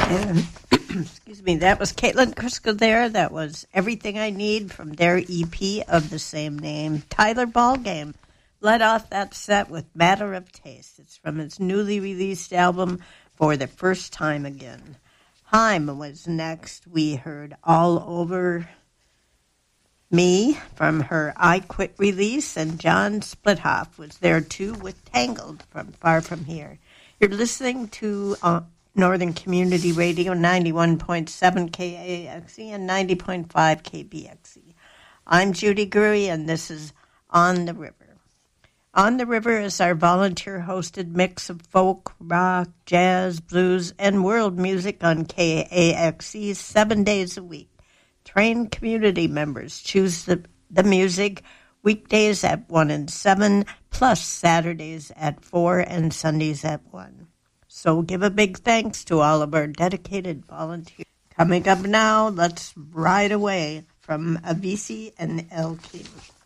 And, excuse me, that was Caitlin Crisco there. That was Everything I Need from their EP of the same name. Tyler Ballgame led off that set with Matter of Taste. It's from his newly released album, For the First Time Again. Haim was next. We heard All Over Me from her I Quit release, and John Splithoff was there too with Tangled from Far From Here. You're listening to Northern Community Radio 91.7 KAXE and 90.5 KBXE. I'm Judy Gurry, and this is On the River. On the River is our volunteer-hosted mix of folk, rock, jazz, blues, and world music on KAXE 7 days a week. Trained community members choose the music weekdays at 1 and 7, plus Saturdays at 4 and Sundays at 1. So give a big thanks to all of our dedicated volunteers. Coming up now, let's ride away from Avicii and El King.